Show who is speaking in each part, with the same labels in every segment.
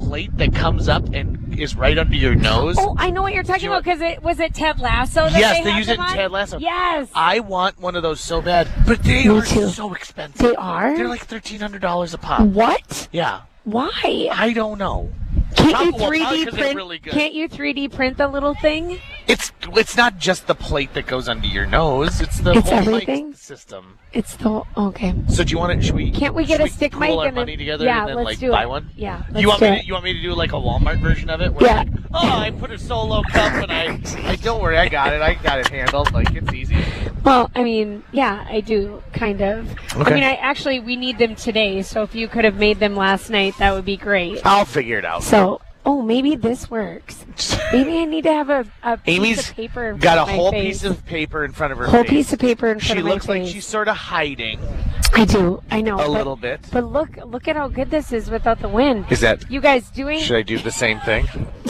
Speaker 1: plate that comes up and is right under your nose?
Speaker 2: Oh, I know what you're talking about, because was it Ted Lasso?
Speaker 1: Yes, they use it in Ted Lasso.
Speaker 2: Yes.
Speaker 1: I want one of those so bad, but they are so expensive.
Speaker 2: They are?
Speaker 1: They're like $1,300 a pop.
Speaker 2: What?
Speaker 1: Yeah.
Speaker 2: Why?
Speaker 1: I don't know.
Speaker 2: Can't you
Speaker 1: Probably
Speaker 2: 3D print?
Speaker 1: really good.
Speaker 2: Can't you 3D print the little thing?
Speaker 1: It's not just the plate that goes under your nose. It's the whole
Speaker 2: everything?
Speaker 1: mic system.
Speaker 2: It's the okay.
Speaker 1: So do you want to? Should we?
Speaker 2: Can't we get a stick mic
Speaker 1: pool our
Speaker 2: and
Speaker 1: money together
Speaker 2: yeah,
Speaker 1: and then
Speaker 2: let's
Speaker 1: like
Speaker 2: do
Speaker 1: buy
Speaker 2: it.
Speaker 1: one?
Speaker 2: Yeah.
Speaker 1: You want me to do like a Walmart version of it? Where like, I put a solo cup and I don't worry, I got it handled. Like it's easy.
Speaker 2: Well, I mean, yeah, I do kind of.
Speaker 1: Okay.
Speaker 2: I mean, we need them today. So if you could have made them last night, that would be great.
Speaker 1: I'll figure it out.
Speaker 2: So. Oh, maybe this works. Maybe I need to have a piece of paper in front
Speaker 1: got
Speaker 2: of
Speaker 1: a
Speaker 2: my
Speaker 1: whole
Speaker 2: face.
Speaker 1: piece of paper in front of her
Speaker 2: Whole
Speaker 1: face.
Speaker 2: piece of paper in front of my face.
Speaker 1: She looks like she's sort of hiding.
Speaker 2: I do. I know.
Speaker 1: A little bit.
Speaker 2: But look at how good this is without the wind.
Speaker 1: Is that...
Speaker 2: You guys doing...
Speaker 1: Should I do the same thing?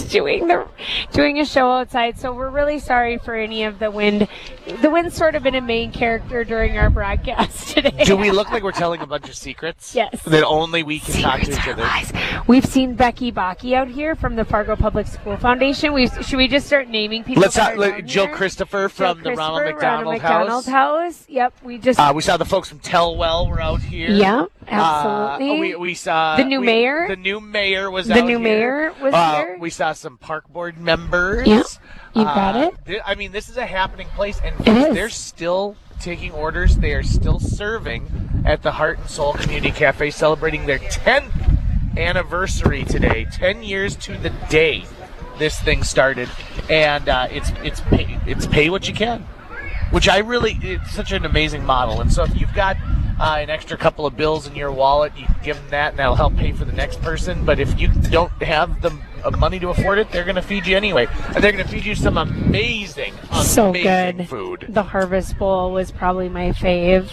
Speaker 2: doing a show outside, so we're really sorry for any of the wind. The wind's sort of been a main character during our broadcast today.
Speaker 1: Do we look like we're telling a bunch of secrets?
Speaker 2: Yes.
Speaker 1: That only we can talk to each other?
Speaker 2: Lies. We've seen Becky Baki out here from the Fargo Public School Foundation. Should we just start naming people?
Speaker 1: Jill Christopher from the Ronald McDonald
Speaker 2: House. Yep, we just...
Speaker 1: we saw the folks from Tellwell were out here.
Speaker 2: Yeah, absolutely.
Speaker 1: We saw...
Speaker 2: The new mayor.
Speaker 1: The new mayor was out here.
Speaker 2: The new mayor was here.
Speaker 1: We saw some park board members.
Speaker 2: Yeah, you got it.
Speaker 1: I mean, this is a happening place, and
Speaker 2: it is.
Speaker 1: They're still taking orders. They are still serving at the Heart and Soul Community Cafe, celebrating their 10th anniversary today. 10 years to the day this thing started, and it's pay what you can, which it's such an amazing model. And so if you've got an extra couple of bills in your wallet, you can give them that, and that'll help pay for the next person. But if you don't have the money to afford it, they're going to feed you anyway, and they're going to feed you some amazing
Speaker 2: good
Speaker 1: food.
Speaker 2: The Harvest Bowl was probably my fave.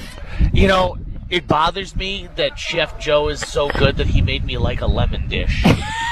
Speaker 1: It bothers me that Chef Joe is so good that he made me like a lemon dish.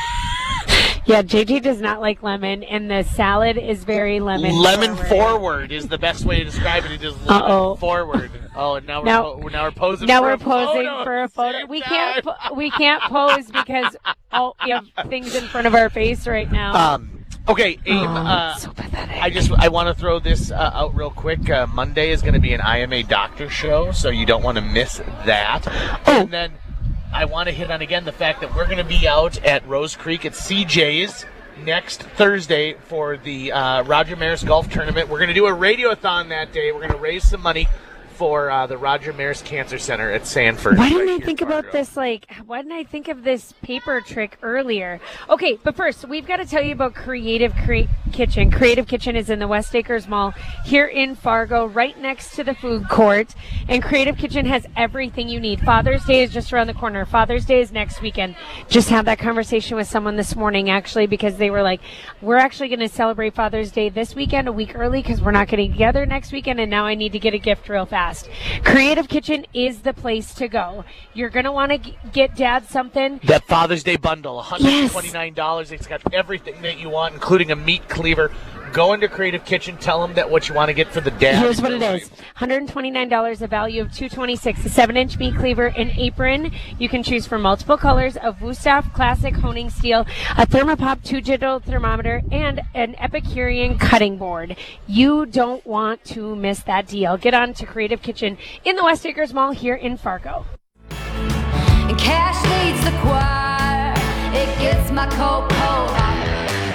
Speaker 2: Yeah, JJ does not like lemon, and the salad is very lemon.
Speaker 1: Lemon forward is the best way to describe it. It is lemon forward. Oh, and now we're posing.
Speaker 2: Now we're posing for a photo. We can't pose because we have things in front of our face right now.
Speaker 1: Okay, Abe.
Speaker 2: So pathetic.
Speaker 1: I want to throw this out real quick. Monday is going to be an IMA Doctor show, so you don't want to miss that. And then I want to hit on again the fact that we're going to be out at Rose Creek at CJ's next Thursday for the Roger Maris Golf Tournament. We're going to do a radiothon that day. We're going to raise some money for the Roger Maris Cancer Center at Sanford.
Speaker 2: Why didn't I think about this? Why didn't I think of this paper trick earlier? Okay, but first, we've got to tell you about Creative Kitchen. Creative Kitchen is in the West Acres Mall here in Fargo, right next to the food court. And Creative Kitchen has everything you need. Father's Day is just around the corner. Father's Day is next weekend. Just had that conversation with someone this morning, actually, because they were like, we're actually going to celebrate Father's Day this weekend, a week early, because we're not getting together next weekend, and now I need to get a gift real fast. Creative Kitchen is the place to go. You're going to want to get Dad something.
Speaker 1: That Father's Day bundle, $129. It's got everything that you want, including a meat cleaver. Go into Creative Kitchen, tell them that what you want to get for the dad.
Speaker 2: Here's what it is. $129, a value of $226, a 7-inch meat cleaver, an apron. You can choose from multiple colors, a Wusthof Classic honing steel, a Thermopop 2-digital thermometer, and an Epicurean cutting board. You don't want to miss that deal. Get on to Creative Kitchen in the West Acres Mall here in Fargo.
Speaker 3: And cash leads the choir. It gets my coat hot.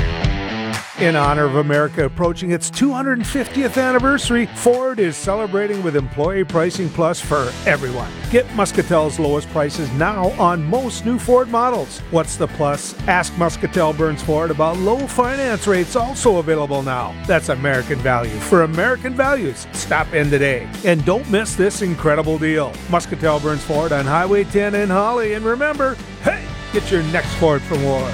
Speaker 4: In honor of America approaching its 250th anniversary, Ford is celebrating with Employee Pricing Plus for everyone. Get Muscatel's lowest prices now on most new Ford models. What's the plus? Ask Muscatel Burns Ford about low finance rates also available now. That's American value for American values. Stop in today. And don't miss this incredible deal. Muscatel Burns Ford on Highway 10 in Holly. And remember, hey, get your next Ford from Ward.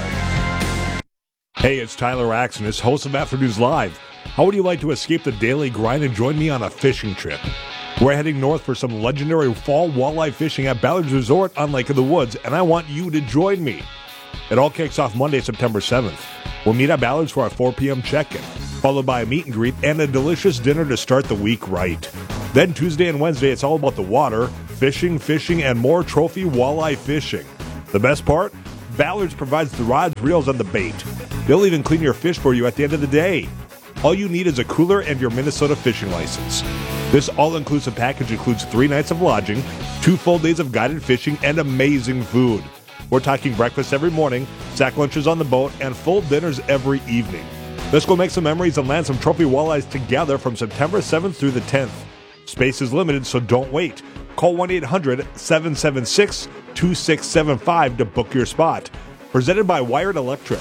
Speaker 5: Hey, it's Tyler Axonis, host of Afternoons Live. How would you like to escape the daily grind and join me on a fishing trip? We're heading north for some legendary fall walleye fishing at Ballard's Resort on Lake of the Woods, and I want you to join me. It all kicks off Monday, September 7th. We'll meet at Ballard's for our 4 p.m. check-in, followed by a meet and greet and a delicious dinner to start the week right. Then Tuesday and Wednesday, it's all about the water, fishing, and more trophy walleye fishing. The best part? Ballards provides the rods, reels, and the bait. They'll even clean your fish for you at the end of the day. All you need is a cooler and your Minnesota fishing license. This all-inclusive package includes 3 nights of lodging, 2 full days of guided fishing, and amazing food. We're talking breakfast every morning, sack lunches on the boat, and full dinners every evening. Let's go make some memories and land some trophy walleyes together from September 7th through the 10th. Space is limited, so don't wait. Call 1-800-776-2675 to book your spot. Presented by Wired Electric.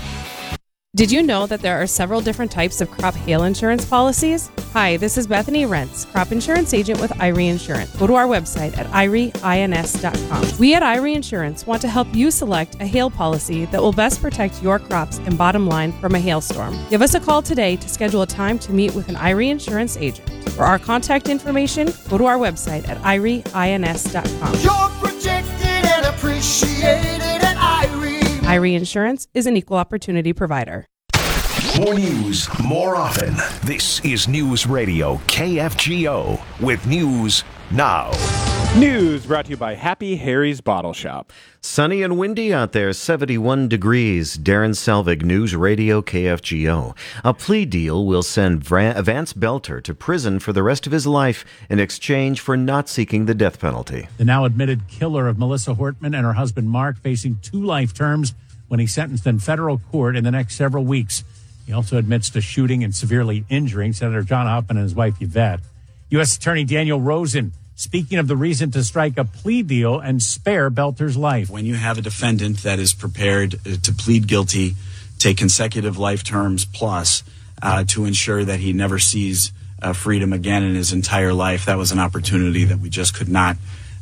Speaker 6: Did you know that there are several different types of crop hail insurance policies? Hi, this is Bethany Rentz, crop insurance agent with Irie Insurance. Go to our website at irieins.com. We at Irie Insurance want to help you select a hail policy that will best protect your crops and bottom line from a hailstorm. Give us a call today to schedule a time to meet with an Irie Insurance agent. For our contact information, go to our website at irieins.com.
Speaker 7: You're protected and appreciated at Irie.
Speaker 6: Irie Insurance is an equal opportunity provider.
Speaker 8: More news, more often. This is News Radio KFGO with News Now.
Speaker 9: News brought to you by Happy Harry's Bottle Shop.
Speaker 10: Sunny and windy out there, 71 degrees. Darren Selvig, News Radio KFGO. A plea deal will send Vance Belter to prison for the rest of his life in exchange for not seeking the death penalty.
Speaker 11: The now admitted killer of Melissa Hortman and her husband Mark facing 2 life terms when he's sentenced in federal court in the next several weeks. He also admits to shooting and severely injuring Senator John Hoffman and his wife Yvette. U.S. Attorney Daniel Rosen speaking of the reason to strike a plea deal and spare Belter's life.
Speaker 12: When you have a defendant that is prepared to plead guilty, take consecutive life terms plus to ensure that he never sees freedom again in his entire life, that was an opportunity that we just could not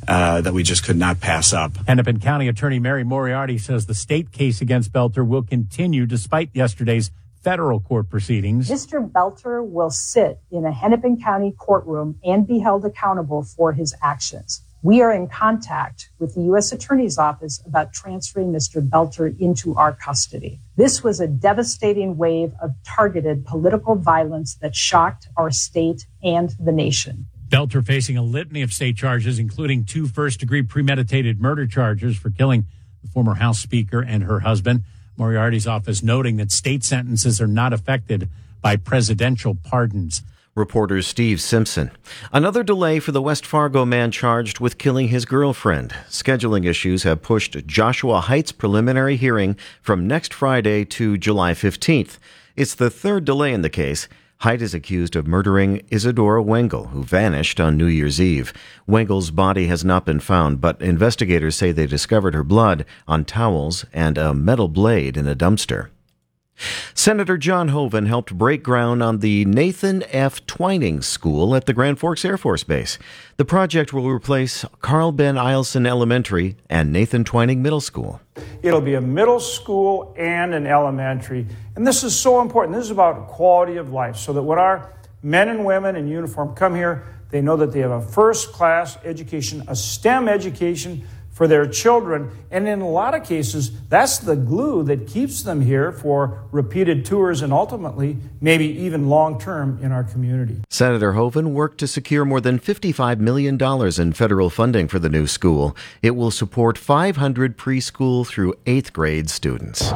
Speaker 12: pass up.
Speaker 11: Hennepin County Attorney Mary Moriarty says the state case against Belter will continue despite yesterday's federal court proceedings.
Speaker 13: Mr. Belter will sit in a Hennepin County courtroom and be held accountable for his actions. We are in contact with the U.S. Attorney's Office about transferring Mr. Belter into our custody. This was a devastating wave of targeted political violence that shocked our state and the nation.
Speaker 11: Belter facing a litany of state charges, including 2 first-degree premeditated murder charges for killing the former House Speaker and her husband. Moriarty's office noting that state sentences are not affected by presidential pardons.
Speaker 10: Reporter Steve Simpson. Another delay for the West Fargo man charged with killing his girlfriend. Scheduling issues have pushed Joshua Heights' preliminary hearing from next Friday to July 15th. It's the 3rd delay in the case. Height is accused of murdering Isadora Wengel, who vanished on New Year's Eve. Wengel's body has not been found, but investigators say they discovered her blood on towels and a metal blade in a dumpster. Senator John Hoeven helped break ground on the Nathan F. Twining School at the Grand Forks Air Force Base. The project will replace Carl Ben Eielson Elementary and Nathan Twining Middle School.
Speaker 14: It'll be a middle school and an elementary. And this is so important. This is about quality of life, so that when our men and women in uniform come here, they know that they have a first-class education, a STEM education for their children. And in a lot of cases, that's the glue that keeps them here for repeated tours and ultimately maybe even long-term in our community.
Speaker 10: Senator Hoeven worked to secure more than $55 million in federal funding for the new school. It will support 500 preschool through 8th grade students.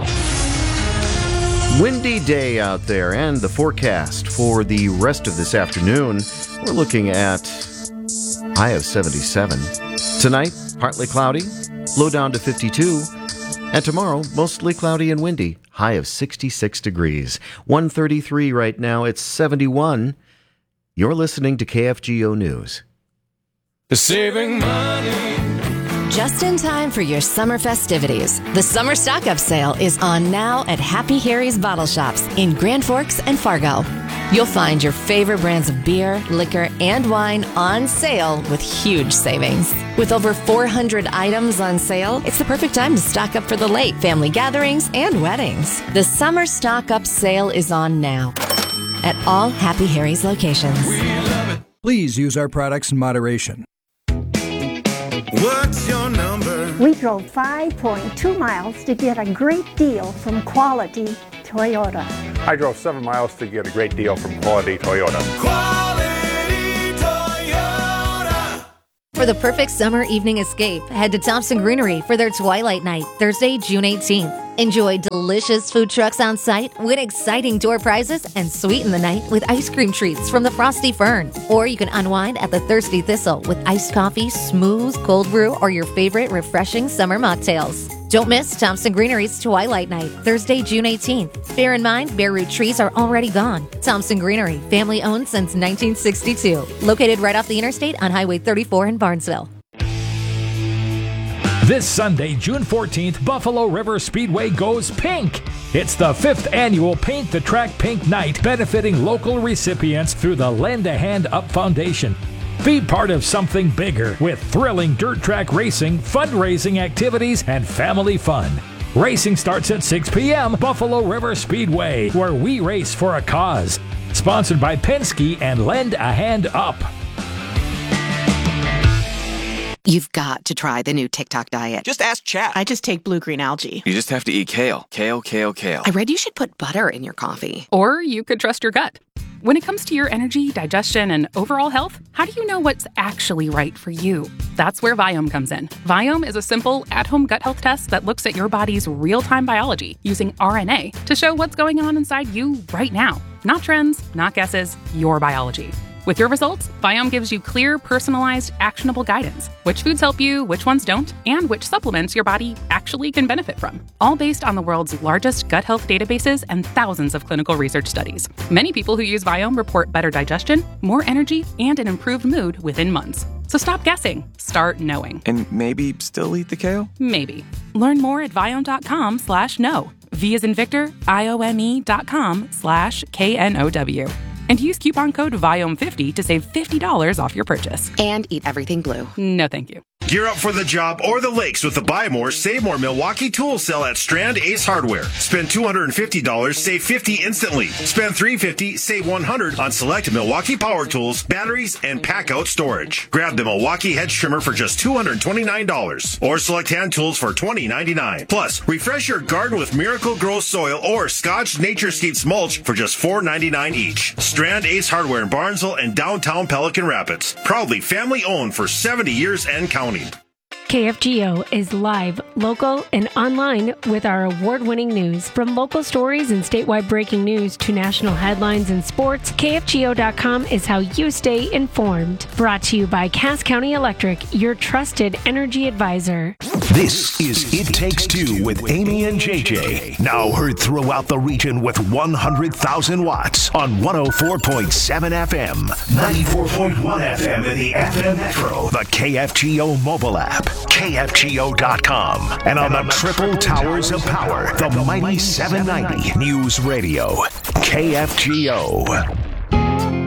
Speaker 10: Windy day out there, and the forecast for the rest of this afternoon, we're looking at high of 77. Tonight, partly cloudy, low down to 52. And tomorrow, mostly cloudy and windy, high of 66 degrees. 133 right now, it's 71. You're listening to KFGO News.
Speaker 15: Saving money.
Speaker 16: Just in time for your summer festivities, the summer stock-up sale is on now at Happy Harry's Bottle Shops in Grand Forks and Fargo. You'll find your favorite brands of beer, liquor, and wine on sale with huge savings. With over 400 items on sale, it's the perfect time to stock up for the late family gatherings and weddings. The summer stock-up sale is on now at all Happy Harry's locations.
Speaker 17: Please use our products in moderation.
Speaker 7: What's your number?
Speaker 18: We drove 5.2 miles to get a great deal from Quality Toyota.
Speaker 19: I drove 7 miles to get a great deal from Quality Toyota.
Speaker 7: Quality Toyota.
Speaker 20: For the perfect summer evening escape, head to Thompson Greenery for their Twilight Night, Thursday, June 18th. Enjoy delicious food trucks on site, win exciting door prizes, and sweeten the night with ice cream treats from the Frosty Fern. Or you can unwind at the Thirsty Thistle with iced coffee, smooth cold brew, or your favorite refreshing summer mocktails. Don't miss Thompson Greenery's Twilight Night, Thursday, June 18th. Bear in mind, bare root trees are already gone. Thompson Greenery, family owned since 1962. Located right off the interstate on Highway 34 in Barnesville.
Speaker 21: This Sunday, June 14th, Buffalo River Speedway goes pink. It's the 5th annual Paint the Track Pink Night, benefiting local recipients through the Lend a Hand Up Foundation. Be part of something bigger with thrilling dirt track racing, fundraising activities, and family fun. Racing starts at 6 p.m. Buffalo River Speedway, where we race for a cause. Sponsored by Penske and Lend a Hand Up.
Speaker 22: You've got to try the new TikTok diet.
Speaker 23: Just ask Chat.
Speaker 22: I just take blue-green algae.
Speaker 23: You just have to eat kale. Kale, kale, kale.
Speaker 22: I read you should put butter in your coffee.
Speaker 24: Or you could trust your gut. When it comes to your energy, digestion, and overall health, how do you know what's actually right for you? That's where Viome comes in. Viome is a simple, at-home gut health test that looks at your body's real-time biology using RNA to show what's going on inside you right now. Not trends, not guesses, your biology. With your results, Viome gives you clear, personalized, actionable guidance. Which foods help you, which ones don't, and which supplements your body actually can benefit from. All based on the world's largest gut health databases and thousands of clinical research studies. Many people who use Viome report better digestion, more energy, and an improved mood within months. So stop guessing. Start knowing.
Speaker 23: And maybe still eat the kale?
Speaker 24: Maybe. Learn more at Viome.com/know. V as in Victor, IOME.com/KNOW. And use coupon code VIOME50 to save $50 off your purchase.
Speaker 22: And eat everything blue.
Speaker 24: No, thank you.
Speaker 25: Gear up for the job or the lakes with the Buy More, Save More Milwaukee Tool Sale at Strand Ace Hardware. Spend $250, save $50 instantly. Spend $350, save $100 on select Milwaukee power tools, batteries, and pack-out storage. Grab the Milwaukee hedge trimmer for just $229 or select hand tools for $20.99. Plus, refresh your garden with Miracle Grow Soil or Scotch Naturescapes mulch for just $4.99 each. Strand Ace Hardware in Barnesville and downtown Pelican Rapids. Proudly family-owned for 70 years and counting.
Speaker 2: KFGO is live, local, and online with our award-winning news. From local stories and statewide breaking news to national headlines and sports, KFGO.com is how you stay informed. Brought to you by Cass County Electric, your trusted energy advisor.
Speaker 8: This is It Takes Two with Amy and JJ. Now heard throughout the region with 100,000 watts on 104.7 FM, 94.1 FM in the FM Metro, the KFGO mobile app, KFGO.com, and on the triple towers of power, the mighty 790 News Radio, KFGO.